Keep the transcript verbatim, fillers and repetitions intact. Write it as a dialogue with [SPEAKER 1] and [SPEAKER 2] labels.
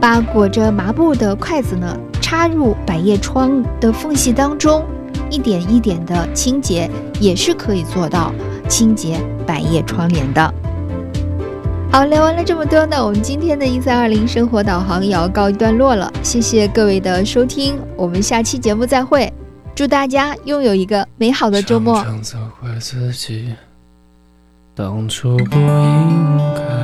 [SPEAKER 1] 把裹着麻布的筷子呢插入百叶窗的缝隙当中，一点一点的清洁，也是可以做到清洁百叶窗帘的。好，聊完了这么多呢，我们今天的一三二零生活导航也要告一段落了，谢谢各位的收听，我们下期节目再会，祝大家拥有一个美好的周末。
[SPEAKER 2] 常常责怪自己当初不应该